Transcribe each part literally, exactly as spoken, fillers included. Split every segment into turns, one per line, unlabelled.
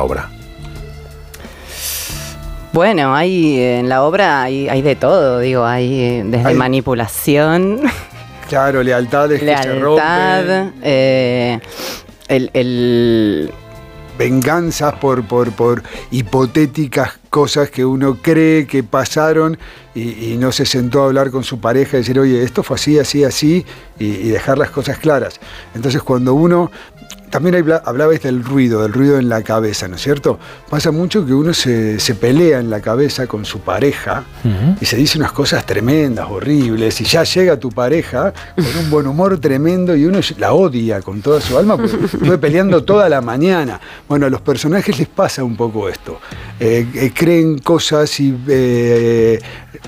obra?
Bueno, hay en la obra hay, hay de todo, digo, hay desde hay, manipulación,
claro, lealtades
lealtad,
que se rompen,
eh, el, el
venganzas por, por, por hipotéticas cosas que uno cree que pasaron y, y no se sentó a hablar con su pareja y decir, oye, esto fue así, así, así, y, y dejar las cosas claras. Entonces, cuando uno... También hablabais del ruido, del ruido en la cabeza, ¿no es cierto? Pasa mucho que uno se, se pelea en la cabeza con su pareja uh-huh. y se dice unas cosas tremendas, horribles, y ya llega tu pareja con un buen humor tremendo y uno la odia con toda su alma porque estuve peleando toda la mañana. Bueno, a los personajes les pasa un poco esto. Eh, eh, creen cosas y eh,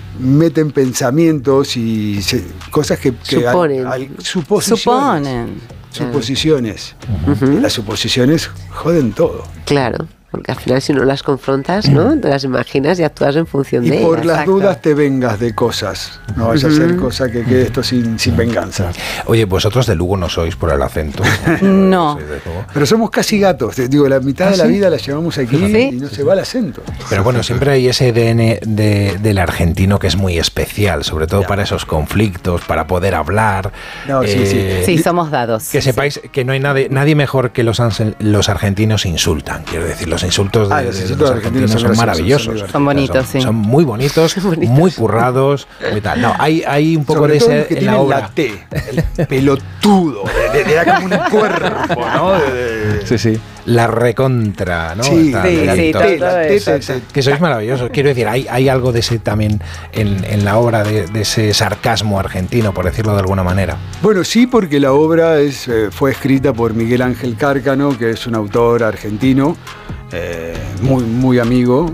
meten pensamientos y se, cosas que... que
suponen.
Al, al, suposiciones.
Suponen.
Suposiciones. Uh-huh. Las suposiciones joden todo.
Claro, porque al final si no las confrontas, ¿no? Te las imaginas y actúas en función
y
de ellas.
Y por las
Exacto.
dudas te vengas de cosas. No vayas uh-huh. a hacer cosas que quede esto sin, sin venganza.
Oye, vosotros de Lugo no sois por el acento.
No.
Pero somos casi gatos. Te digo, la mitad ¿Ah, de la sí? vida la llevamos aquí ¿Sí? y no se va el acento.
Pero bueno, siempre hay ese A D N de, del argentino que es muy especial, sobre todo ya. para esos conflictos, para poder hablar.
No, sí,
eh,
sí. sí, somos dados.
Que sepáis
sí.
que no hay nadie, nadie mejor que los, los argentinos insultan. Quiero decir, los insultos de,
ah, los,
de
insultos
los argentinos son, son maravillosos.
Son, son bonitos,
son,
sí.
Son muy bonitos, son bonitos. muy currados, muy tal. No, hay, hay un poco
Sobre
de ese
que
en la obra.
La T, el pelotudo, le, le da como un cuerpo, ¿no? De, de...
Sí, sí. La recontra, ¿no?
Sí,
Está,
sí, sí, todo
la
eso.
teta, sí.
Que sois maravillosos. Quiero decir, hay, hay algo de ese también en, en la obra, de, de ese sarcasmo argentino, por decirlo de alguna manera.
Bueno, sí, porque la obra es, eh, fue escrita por Miguel Ángel Cárcano, que es un autor argentino, eh, muy, muy amigo,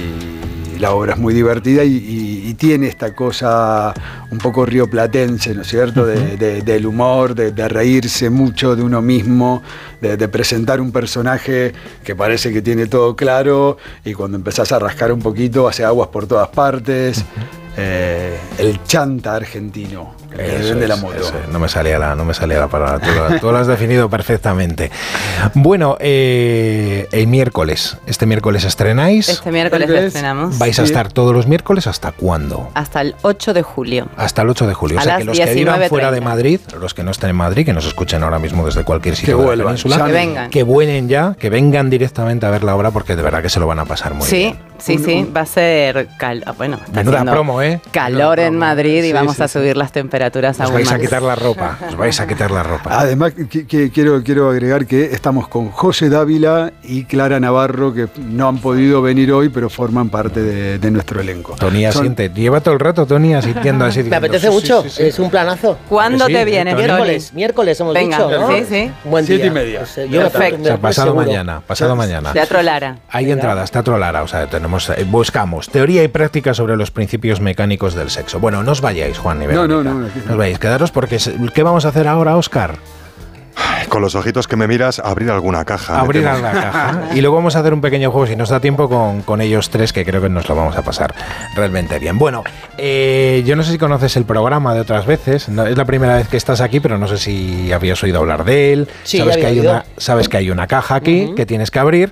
y la obra es muy divertida y, y, y tiene esta cosa un poco rioplatense, ¿no es cierto? Uh-huh. de, de, del humor, de, de reírse mucho de uno mismo, de, de presentar un personaje que parece que tiene todo claro y cuando empezás a rascar un poquito hace aguas por todas partes. Uh-huh. Eh, el chanta argentino, el que vende la moto.
Eso, no me salía la, no me salía la palabra. Tú, lo, tú lo has definido perfectamente. Bueno, eh, el miércoles, este miércoles estrenáis.
Este miércoles estrenamos.
¿Vais a sí. estar todos los miércoles hasta cuándo?
Hasta el ocho de julio.
Hasta el ocho de julio.
A
o sea,
las
que los que vivan fuera de
treinta.
Madrid, los que no estén en Madrid, que nos escuchen ahora mismo desde cualquier sitio
que
de
vuelvan,
la península,
que vengan.
Que vuelen ya, que vengan directamente a ver la obra porque de verdad que se lo van a pasar muy
sí,
bien.
Sí, sí, sí. Va a ser cal... bueno, está
menuda promo, ¿eh?
Calor en Madrid y
sí,
vamos
sí,
a subir sí. las temperaturas
os
aún
vais
más.
a quitar la ropa, os vais a quitar la ropa.
Además, que, que quiero, quiero agregar que estamos con José Dávila y Clara Navarro, que no han podido venir hoy, pero forman parte de, de nuestro elenco.
Tony asiente. Son... Lleva todo el rato Tony asistiendo así.
Me apetece
sí,
mucho,
sí, sí, sí.
es un planazo.
¿Cuándo
sí,
te viene,
Tony?
Miércoles, miércoles hemos
Venga,
dicho, ¿no?
sí, sí.
Buen
Siete
día.
y media.
Pues, eh, yo
Perfecto.
O sea, pasado
seguro.
mañana, pasado mañana.
Teatro Lara.
Hay entradas, Teatro Lara, o sea, tenemos, eh, buscamos teoría y práctica sobre los principios mecánicos del sexo. Bueno, no os vayáis, Juan y Verónica.
No, no, no. No,
no os vayáis, quedaros porque ¿qué vamos a hacer ahora, Óscar?
Con los ojitos que me miras, abrir alguna caja.
Abrir alguna caja. Y luego vamos a hacer un pequeño juego, si nos da tiempo, con, con ellos tres, que creo que nos lo vamos a pasar realmente bien. Bueno, eh, yo no sé si conoces el programa de otras veces. No, es la primera vez que estás aquí, pero no sé si habías oído hablar de él.
Sí,
sabes,
ya
que hay
oído.
una, sabes que hay una caja aquí
Uh-huh.
que tienes que abrir.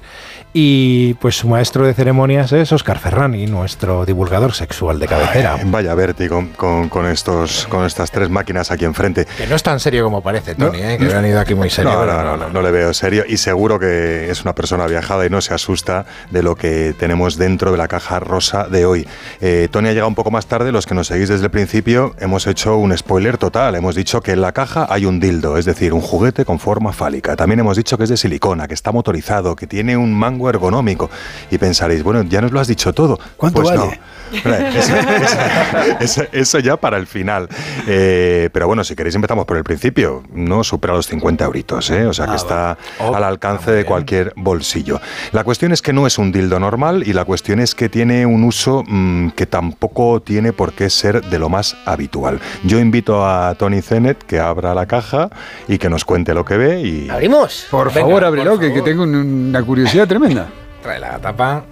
Y pues su maestro de ceremonias es Óscar Ferrani, nuestro divulgador sexual de cabecera.
Ay, vaya vértigo con, con, con, estos, con estas tres máquinas aquí enfrente.
Que no es tan serio como parece, Tony,
no,
¿eh? Que no, han ido aquí muy serio.
No, no, no, no, no le veo serio y seguro que es una persona viajada y no se asusta de lo que tenemos dentro de la caja rosa de hoy. Eh, Tony ha llegado un poco más tarde, los que nos seguís desde el principio hemos hecho un spoiler total. Hemos dicho que en la caja hay un dildo, es decir, un juguete con forma fálica. También hemos dicho que es de silicona, que está motorizado, que tiene un mango ergonómico. Y pensaréis, bueno, ya nos lo has dicho todo.
¿Cuánto
pues
vale?
No. Eso, eso, eso, eso ya para el final. Eh, pero bueno, si queréis empezamos por el principio. No supera los cincuenta euritos, ¿eh? O sea que ah, está oh, al alcance de cualquier bolsillo. La cuestión es que no es un dildo normal y la cuestión es que tiene un uso mmm, que tampoco tiene por qué ser de lo más habitual. Yo invito a Tony Zenet que abra la caja y que nos cuente lo que ve. Y...
¿Abrimos?
Por
Venga,
favor, ábrelo,
por
que,
favor.
que tengo una curiosidad tremenda.
Trae la tapa.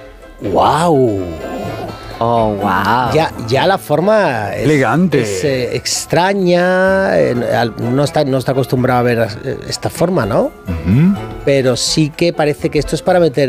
¡Wow!
Oh, wow.
Ya, ya la forma es,
elegante,
es eh, extraña, eh, no, está, no está acostumbrado a ver esta forma, ¿no?
Uh-huh.
Pero sí que parece que esto es para meter